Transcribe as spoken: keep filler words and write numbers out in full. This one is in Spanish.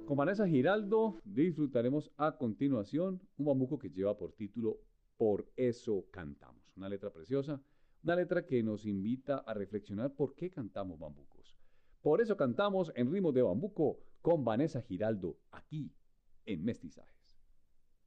Con Vanessa Giraldo disfrutaremos a continuación un bambuco que lleva por título Por eso cantamos. Una letra preciosa, una letra que nos invita a reflexionar por qué cantamos bambucos. Por eso cantamos en ritmos de bambuco con Vanessa Giraldo aquí en Mestizaje.